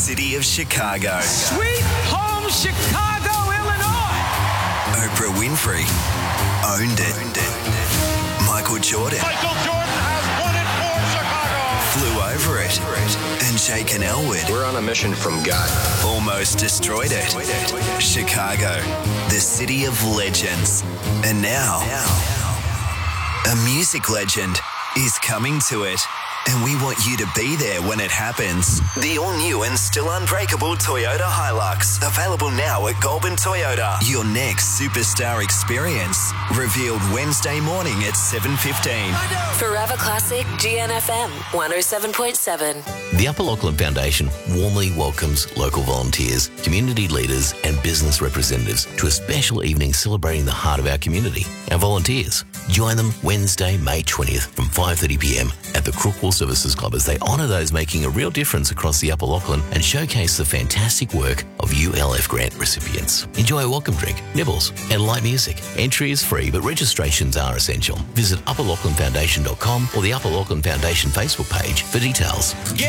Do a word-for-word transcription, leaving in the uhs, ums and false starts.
city of Chicago. Sweet home Chicago, Illinois. Oprah Winfrey owned it. Owned it. Michael Jordan. Michael Jordan has won it for Chicago. Flew over it. And Jake and Elwood. We're on a mission from God. Almost destroyed it. Chicago, the city of legends. And now, a music legend is coming to it. And we want you to be there when it happens. The all-new and still unbreakable Toyota Hilux. Available now at Goulburn Toyota. Your next superstar experience. Revealed Wednesday morning at seven fifteen. Forever Classic G N F M one oh seven point seven. The Upper Lachlan Foundation warmly welcomes local volunteers, community leaders and business representatives to a special evening celebrating the heart of our community, our volunteers. Join them Wednesday, May twentieth from five thirty p m at the Crookwell Services Club as they honour those making a real difference across the Upper Lachlan and showcase the fantastic work of U L F grant recipients. Enjoy a welcome drink, nibbles and light music. Entry is free but registrations are essential. Visit upper lachlan foundation dot com or the Upper Lachlan Foundation Facebook page for details. Get